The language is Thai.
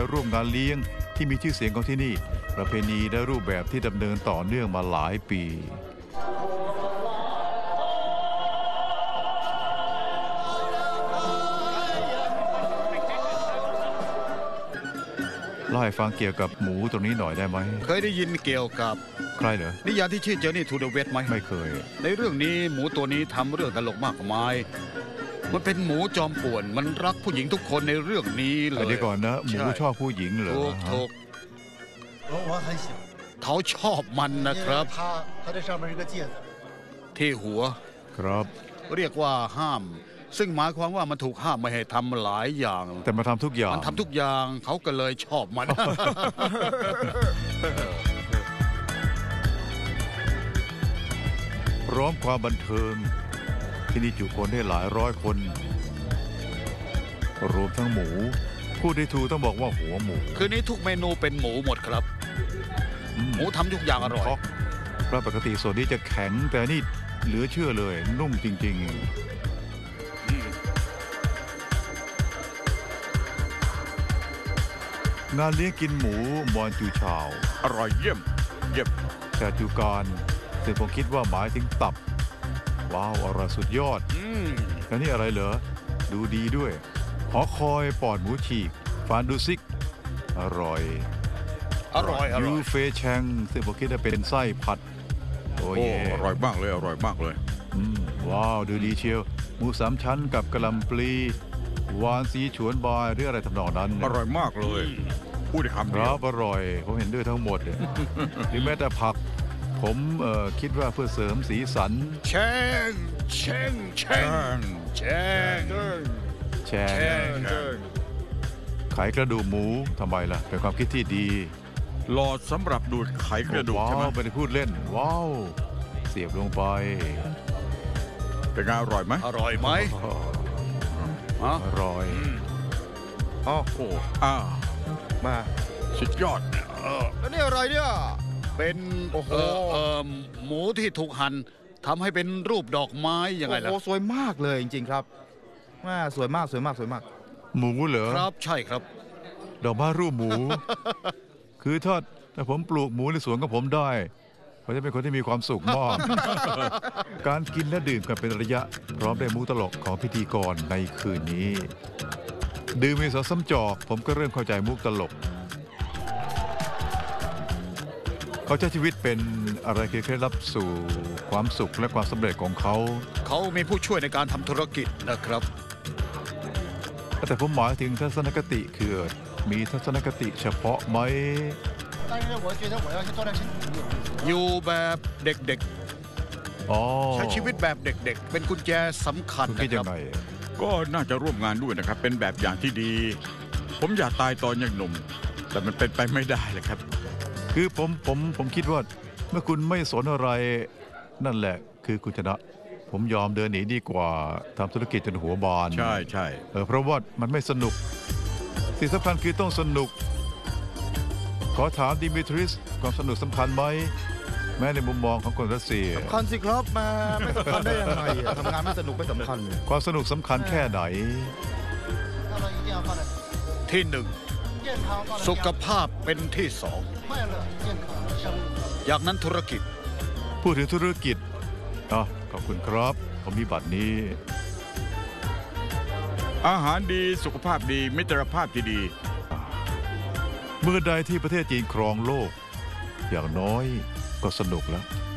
ร่วมงานเลี้ยงที่มีชื่อเสียงของที่นี่ประเพณีและรูปแบบที่ดำเนินต่อเนื่องมาหลายปีเล่าให้ฟังเกี่ยวกับหมูตรงนี้หน่อยได้ไหมเคยได้ยินเกี่ยวกับใครเหรอนิยายที่ชื่อเจอร์นี่ทูเดอะเวสต์ไหมไม่เคยในเรื่องนี้หมูตัวนี้ทำเรื่องตลกมากมายมันเป็นหมูจอมป่วนมันรักผู้หญิงทุกคนในเรื่องนี้เลยเดี๋ยวก่อนนะหมูชอบผู้หญิงเหรอถูกเขาชอบมันนะครับที่หัวครับเรียกว่าห้ามซึ่งหมายความว่ามันถูกห้ามไม่ให้ทำหลายอย่างแต่มาทำทุกอย่างมันทำทุกอย่างเขาก็เลยชอบมันพร้อมความบันเทิงที่นี่จุคนได้หลายร้อยคนรวมทั้งหมูพูดได้ถูกต้องบอกว่าหัวหมูคืนนี้ทุกเมนูเป็นหมูหมดครับหมูทำทุกอย่างอร่อยเพราะปกติส่วนนี้จะแข็งแต่นี่เหลือเชื่อเลยนุ่มจริงๆงานเลี้ยงกินหมูมอนจูชาวอร่อยเยี่ยมชาจูการซึ่งผมคิดว่าหมายถึงตับว้าวอร่อยสุดยอดแล้วนี่อะไรเหรอดูดีด้วยหอคอยปอดหมูฉีกฟานดูซิกอร่อยยูเฟแชงซึ่งผมคิดว่าเป็นไส้ผัดโอ้ยอร่อยมากเลยว้าวดูดีเชียวหมู3 ชั้นกับกะหล่ำปลีวานสีฉวนบายหรืออะไรทำนองนั้นอร่อยมากเลยพูดได้คำเดียวอร่อยผมเห็นด้วยทั้งหมดหรือแม้แต่ผักผมคิดว่าเพื่อเสริมสีสันแช่งไขกระดูกหมูทำไมล่ะเป็นความคิดที่ดีหลอดสำหรับดูดไขกระดูกใช่ไหมไม่ได้พูดเล่นว้าวเสียบลงไปเป็นไงอร่อยไหมอร่อยโอ้โหมาสุดยอดแล้วนี่อะไรเนี่ยเป็นหมูที่ถูกหั่นทำให้เป็นรูปดอกไม้ยังไงล่ะโอ้สวยมากเลยจริงๆครับสวยมากหมูเหรอครับใช่ครับดอกไม้รูปหมู คือถ้าผมปลูกหมูในสวนของผมได้ผมจะเป็นคนที่มีความสุขมาก การกินและดื่มกันเป็นระยะพร้อมได้มุกตลกของพิธีกรในคืนนี้ดื่มมีสองซ้ำจอกผมก็เริ่มเข้าใจมุกตลกเขาใช้ชีวิตเป็นอะไรคือเคล็ดลับสู่ความสุขและความสำเร็จของเขามีผู้ช่วยในการทำธุรกิจนะครับแต่ผมหมายถึงทัศนคติคือมีทัศนคติเฉพาะไหมอยู่แบบเด็กๆใช้ชีวิตแบบเด็กๆเป็นกุญแจสำคัญนะครับก็น่าจะร่วมงานด้วยนะครับเป็นแบบอย่างที่ดีผมอยากตายตอนยังหนุ่มแต่มันเป็นไปไม่ได้เลยครับคือผมคิดว่าเมื่อคุณไม่สนอะไรนั่นแหละคือคุณชนะผมยอมเดินหนีดีกว่าทำธุรกิจจนหัวบานใช่เพราะว่ามันไม่สนุกสิ่งสำคัญคือต้องสนุกขอถามดิมิทริสความสนุกสำคัญไหมแม้ในมุมมองของคนรัสเซียสำคัญสิครับไม่สำคัญได้ยังไงทำงานไม่สนุกไม่สำคัญความสนุกสำคัญแค่ไหนที่หนึ่งสุขภาพเป็นที่สองอย่างนั้นธุรกิจพูดถึงธุรกิจขอบคุณครับผมมีบัตรนี้อาหารดีสุขภาพดีมิตรภาพที่ดีเมื่อใดที่ประเทศจีนครองโลกอย่างน้อยก็สนุกแล้ว